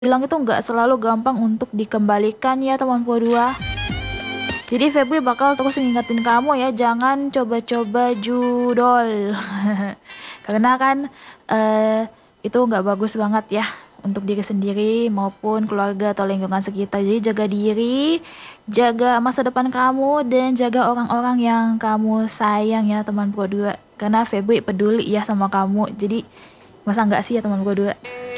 hilang itu nggak selalu gampang untuk dikembalikan ya teman Pro 2. Jadi Febri bakal terus ngingetin kamu ya, jangan coba-coba judol. Karena kan itu nggak bagus banget ya untuk diri sendiri maupun keluarga atau lingkungan sekitar. Jadi jaga diri, jaga masa depan kamu, dan jaga orang-orang yang kamu sayang ya teman Pro 2. Karena Febri peduli ya sama kamu. Jadi masa nggak sih ya teman Pro 2?